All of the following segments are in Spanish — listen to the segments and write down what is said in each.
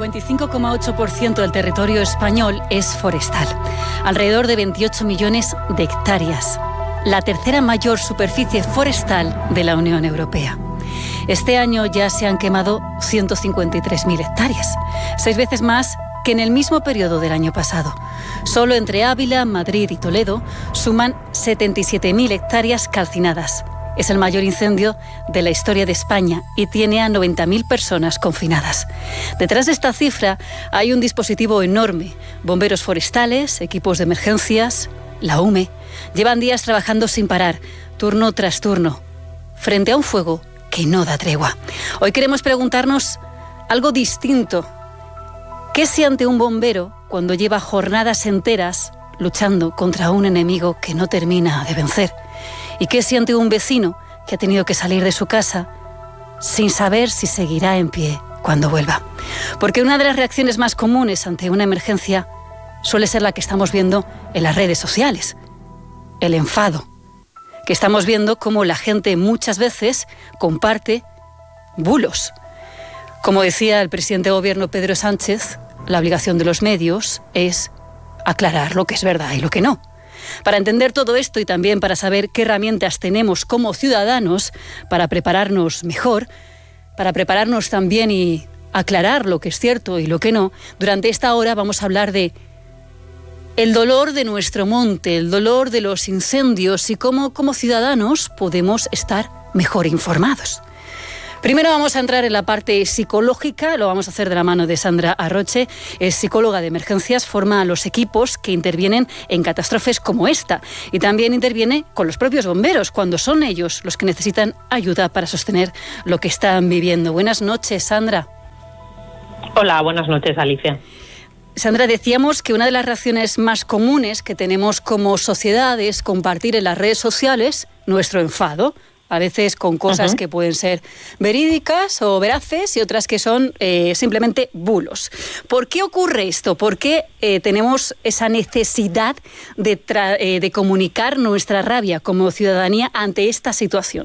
55,8% del territorio español es forestal. Alrededor de 28 millones de hectáreas. La tercera mayor superficie forestal de la Unión Europea. Este año ya se han quemado 153.000 hectáreas, 6 veces más que en el mismo periodo del año pasado. Solo entre Ávila, Madrid y Toledo suman 77.000 hectáreas calcinadas. Es el mayor incendio de la historia de España y tiene a 90.000 personas confinadas. Detrás de esta cifra hay un dispositivo enorme. Bomberos forestales, equipos de emergencias, la UME. Llevan días trabajando sin parar, turno tras turno, frente a un fuego que no da tregua. Hoy queremos preguntarnos algo distinto. ¿Qué siente un bombero cuando lleva jornadas enteras luchando contra un enemigo que no termina de vencer? ¿Y qué siente un vecino que ha tenido que salir de su casa sin saber si seguirá en pie cuando vuelva? Porque una de las reacciones más comunes ante una emergencia suele ser la que estamos viendo en las redes sociales, el enfado, que estamos viendo cómo la gente muchas veces comparte bulos. Como decía el presidente de Gobierno Pedro Sánchez, la obligación de los medios es aclarar lo que es verdad y lo que no. Para entender todo esto y también para saber qué herramientas tenemos como ciudadanos para prepararnos mejor, para prepararnos también y aclarar lo que es cierto y lo que no, durante esta hora vamos a hablar de el dolor de nuestro monte, el dolor de los incendios y cómo como ciudadanos podemos estar mejor informados. Primero vamos a entrar en la parte psicológica, lo vamos a hacer de la mano de Sandra Arroche, es psicóloga de emergencias, forma a los equipos que intervienen en catástrofes como esta y también interviene con los propios bomberos cuando son ellos los que necesitan ayuda para sostener lo que están viviendo. Buenas noches, Sandra. Hola, buenas noches, Alicia. Sandra, decíamos que una de las reacciones más comunes que tenemos como sociedad es compartir en las redes sociales nuestro enfado, a veces con cosas que pueden ser verídicas o veraces y otras que son simplemente bulos. ¿Por qué ocurre esto? ¿Por qué tenemos esa necesidad de comunicar nuestra rabia como ciudadanía ante esta situación?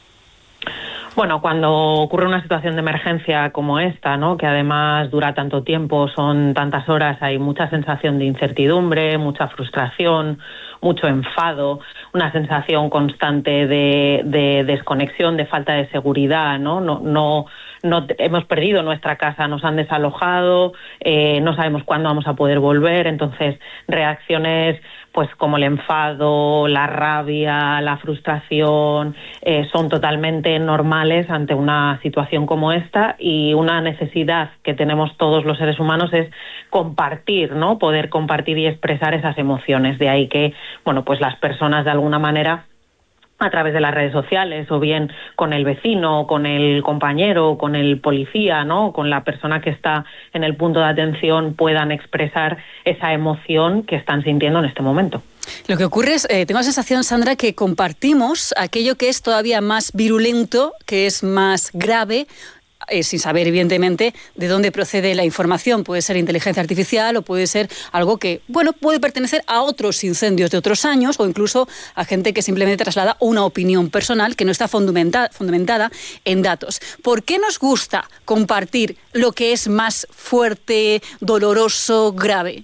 Bueno, cuando ocurre una situación de emergencia como esta, ¿no?, que además dura tanto tiempo, son tantas horas, hay mucha sensación de incertidumbre, mucha frustración, mucho enfado, una sensación constante de desconexión, de falta de seguridad, ¿no? No hemos perdido nuestra casa, nos han desalojado, no sabemos cuándo vamos a poder volver, entonces reacciones pues como el enfado, la rabia, la frustración, son totalmente normales ante una situación como esta y una necesidad que tenemos todos los seres humanos es compartir, ¿no? Poder compartir y expresar esas emociones. De ahí que, bueno, pues las personas de alguna manera a través de las redes sociales o bien con el vecino, con el compañero, con el policía, ¿no?, con la persona que está en el punto de atención puedan expresar esa emoción que están sintiendo en este momento. Lo que ocurre es, tengo la sensación, Sandra, que compartimos aquello que es todavía más virulento, que es más grave, sin saber, evidentemente, de dónde procede la información. Puede ser inteligencia artificial o puede ser algo que, bueno, puede pertenecer a otros incendios de otros años o incluso a gente que simplemente traslada una opinión personal que no está fundamentada en datos. ¿Por qué nos gusta compartir lo que es más fuerte, doloroso, grave?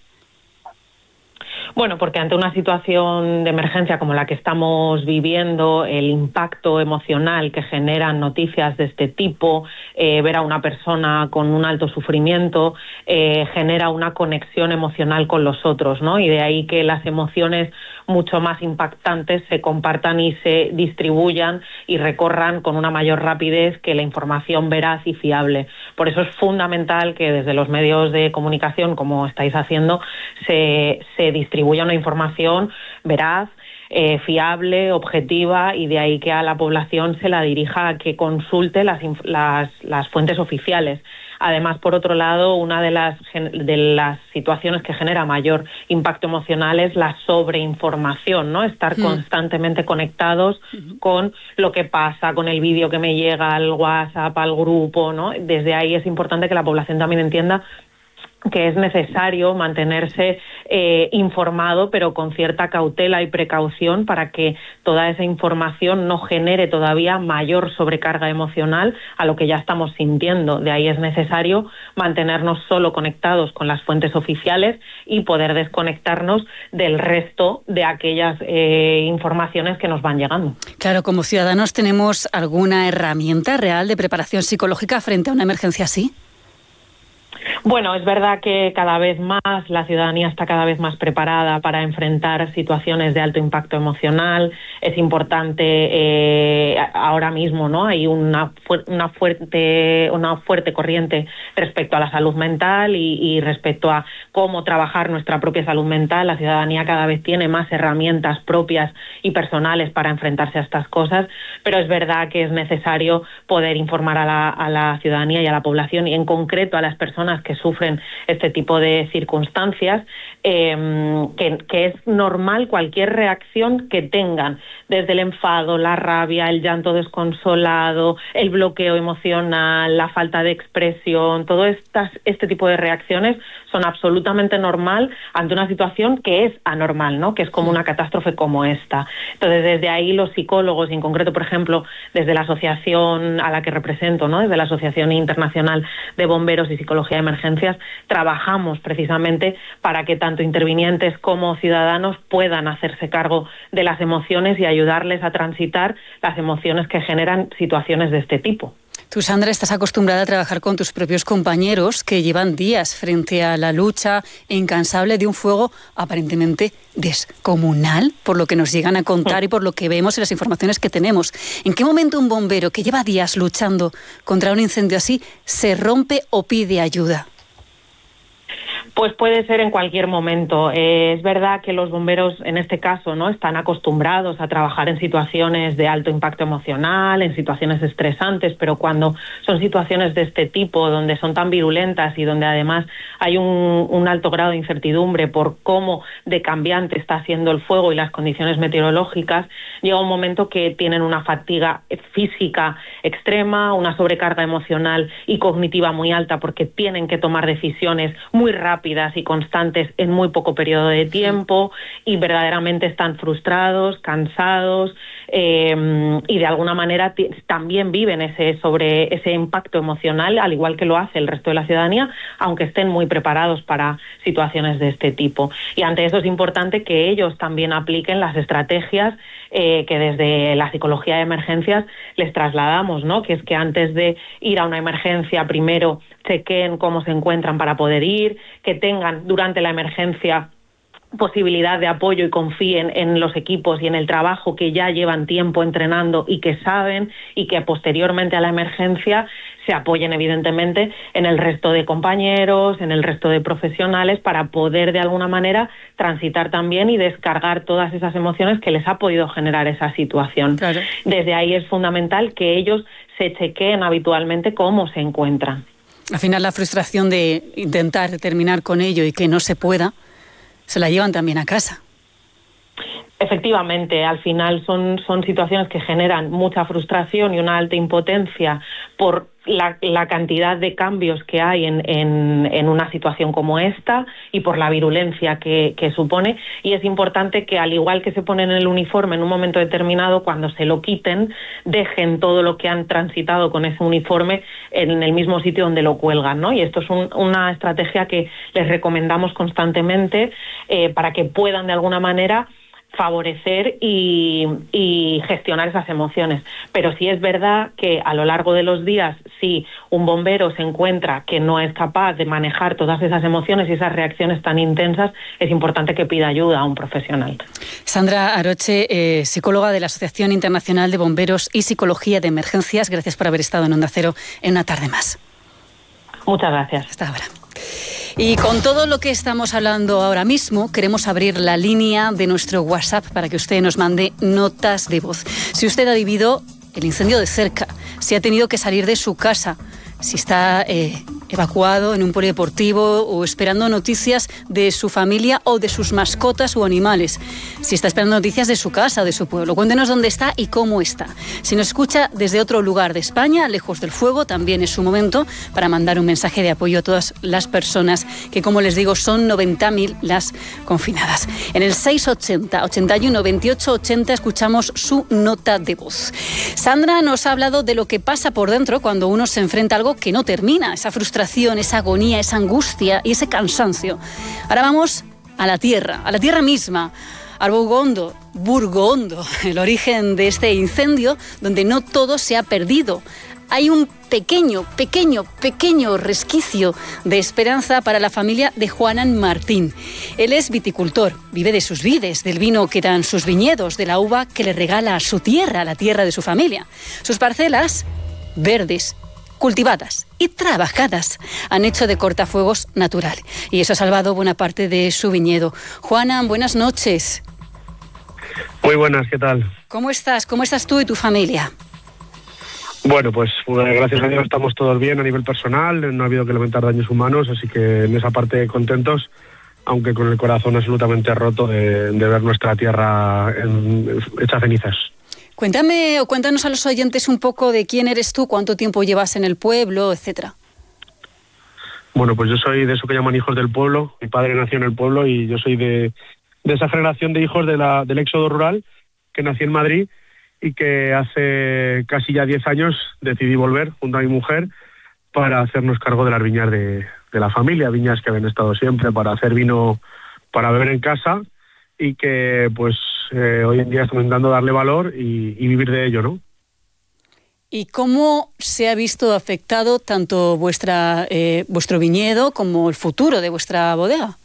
Bueno, porque ante una situación de emergencia como la que estamos viviendo, el impacto emocional que generan noticias de este tipo, ver a una persona con un alto sufrimiento, genera una conexión emocional con los otros, ¿no? Y de ahí que las emociones mucho más impactantes se compartan y se distribuyan y recorran con una mayor rapidez que la información veraz y fiable. Por eso es fundamental que desde los medios de comunicación, como estáis haciendo, se distribuya una información veraz, fiable, objetiva, y de ahí que a la población se la dirija a que consulte las fuentes oficiales. Además, por otro lado, una de las situaciones que genera mayor impacto emocional es la sobreinformación, ¿no? Estar constantemente conectados con lo que pasa, con el vídeo que me llega al WhatsApp, al grupo, ¿no? Desde ahí es importante que la población también entienda que es necesario mantenerse informado, pero con cierta cautela y precaución para que toda esa información no genere todavía mayor sobrecarga emocional a lo que ya estamos sintiendo. De ahí es necesario mantenernos solo conectados con las fuentes oficiales y poder desconectarnos del resto de aquellas informaciones que nos van llegando. Claro, como ciudadanos, ¿tenemos alguna herramienta real de preparación psicológica frente a una emergencia así? Bueno, es verdad que cada vez más la ciudadanía está cada vez más preparada para enfrentar situaciones de alto impacto emocional. Es importante ahora mismo, ¿no? Hay una fuerte corriente respecto a la salud mental y respecto a cómo trabajar nuestra propia salud mental. La ciudadanía cada vez tiene más herramientas propias y personales para enfrentarse a estas cosas, pero es verdad que es necesario poder informar a la ciudadanía y a la población, y en concreto a las personas que sufren este tipo de circunstancias, que es normal cualquier reacción que tengan, desde el enfado, la rabia, el llanto desconsolado, el bloqueo emocional, la falta de expresión. Todo este tipo de reacciones son absolutamente normal ante una situación que es anormal, ¿no? Que es como una catástrofe como esta. Entonces, desde ahí los psicólogos, y en concreto, por ejemplo, desde la asociación a la que represento, ¿no? Desde la Asociación Internacional de Bomberos y Psicología de Emergencias, trabajamos precisamente para que tanto intervinientes como ciudadanos puedan hacerse cargo de las emociones y ayudarles a transitar las emociones que generan situaciones de este tipo. Tú, Sandra, estás acostumbrada a trabajar con tus propios compañeros que llevan días frente a la lucha incansable de un fuego aparentemente descomunal, por lo que nos llegan a contar y por lo que vemos en las informaciones que tenemos. ¿En qué momento un bombero que lleva días luchando contra un incendio así se rompe o pide ayuda? Pues puede ser en cualquier momento. Es verdad que los bomberos, en este caso, ¿no?, están acostumbrados a trabajar en situaciones de alto impacto emocional, en situaciones estresantes, pero cuando son situaciones de este tipo, donde son tan virulentas y donde además hay un alto grado de incertidumbre por cómo de cambiante está siendo el fuego y las condiciones meteorológicas, llega un momento que tienen una fatiga física extrema, una sobrecarga emocional y cognitiva muy alta, porque tienen que tomar decisiones muy rápidas y constantes en muy poco periodo de tiempo, y verdaderamente están frustrados, cansados, y de alguna manera también viven ese impacto emocional, al igual que lo hace el resto de la ciudadanía, aunque estén muy preparados para situaciones de este tipo. Y ante eso es importante que ellos también apliquen las estrategias que desde la psicología de emergencias les trasladamos, ¿no? Que es que antes de ir a una emergencia, primero chequeen cómo se encuentran para poder ir, que tengan durante la emergencia posibilidad de apoyo y confíen en los equipos y en el trabajo que ya llevan tiempo entrenando y que saben, y que posteriormente a la emergencia se apoyen evidentemente en el resto de compañeros, en el resto de profesionales, para poder de alguna manera transitar también y descargar todas esas emociones que les ha podido generar esa situación. Claro. Desde ahí es fundamental que ellos se chequeen habitualmente cómo se encuentran. Al final, la frustración de intentar terminar con ello y que no se pueda, se la llevan también a casa. Efectivamente, al final son situaciones que generan mucha frustración y una alta impotencia por la cantidad de cambios que hay en una situación como esta y por la virulencia que supone, y es importante que, al igual que se ponen el uniforme en un momento determinado, cuando se lo quiten, dejen todo lo que han transitado con ese uniforme en el mismo sitio donde lo cuelgan, ¿no? Y esto es una estrategia que les recomendamos constantemente para que puedan de alguna manera favorecer y gestionar esas emociones. Pero sí es verdad que a lo largo de los días, si un bombero se encuentra que no es capaz de manejar todas esas emociones y esas reacciones tan intensas, es importante que pida ayuda a un profesional. Sandra Aroche, psicóloga de la Asociación Internacional de Bomberos y Psicología de Emergencias, gracias por haber estado en Onda Cero en Una Tarde Más. Muchas gracias. Hasta ahora. Y con todo lo que estamos hablando ahora mismo, queremos abrir la línea de nuestro WhatsApp para que usted nos mande notas de voz. Si usted ha vivido el incendio de cerca, si ha tenido que salir de su casa, si está evacuado en un polideportivo o esperando noticias de su familia o de sus mascotas o animales. Si está esperando noticias de su casa o de su pueblo, cuéntenos dónde está y cómo está. Si nos escucha desde otro lugar de España, lejos del fuego, también es su momento para mandar un mensaje de apoyo a todas las personas que, como les digo, son 90.000 las confinadas. En el 680 81 28 80 escuchamos su nota de voz. Sandra nos ha hablado de lo que pasa por dentro cuando uno se enfrenta a algo que no termina, esa frustración, esa agonía, esa angustia y ese cansancio. Ahora vamos a la tierra misma, al Burgo-Hondo, el origen de este incendio donde no todo se ha perdido. Hay un pequeño resquicio de esperanza para la familia de Juanan Martín. Él es viticultor, vive de sus vides, del vino que dan sus viñedos, de la uva que le regala a su tierra, la tierra de su familia. Sus parcelas, verdes, cultivadas y trabajadas, han hecho de cortafuegos natural. Y eso ha salvado buena parte de su viñedo. Juanan, buenas noches. Muy buenas, ¿qué tal? ¿Cómo estás? ¿Cómo estás tú y tu familia? Bueno, pues gracias a Dios estamos todos bien a nivel personal, no ha habido que lamentar daños humanos, así que en esa parte contentos, aunque con el corazón absolutamente roto de ver nuestra tierra hecha cenizas. Cuéntanos a los oyentes un poco de quién eres tú, cuánto tiempo llevas en el pueblo, etcétera. Bueno, pues yo soy de eso que llaman hijos del pueblo. Mi padre nació en el pueblo y yo soy de esa generación de hijos del éxodo rural, que nací en Madrid y que hace casi ya 10 años decidí volver junto a mi mujer para hacernos cargo de las viñas de la familia, viñas que habían estado siempre para hacer vino para beber en casa y que pues hoy en día estamos intentando darle valor y vivir de ello, ¿no? ¿Y cómo se ha visto afectado tanto vuestro viñedo como el futuro de vuestra bodega?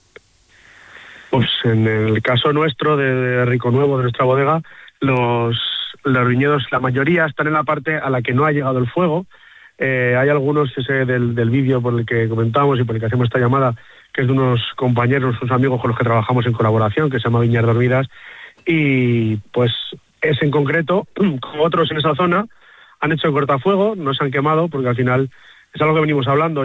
Pues en el caso nuestro de Rico Nuevo, de nuestra bodega, los viñedos, la mayoría están en la parte a la que no ha llegado el fuego. Hay algunos, ese del vídeo por el que comentamos y por el que hacemos esta llamada, que es de unos compañeros, unos amigos con los que trabajamos en colaboración, que se llama Viñas Dormidas, y pues ese en concreto, como otros en esa zona, han hecho cortafuego, no se han quemado, porque al final es algo que venimos hablando.